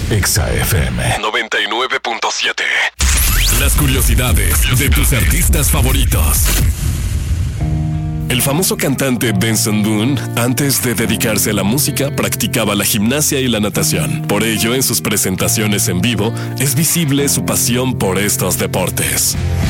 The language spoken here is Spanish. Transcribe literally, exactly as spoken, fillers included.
Exa F M noventa y nueve punto siete. Las curiosidades de tus artistas favoritos. El famoso cantante Benson Boone, antes de dedicarse a la música, practicaba la gimnasia y la natación. Por ello, en sus presentaciones en vivo, es visible su pasión por estos deportes.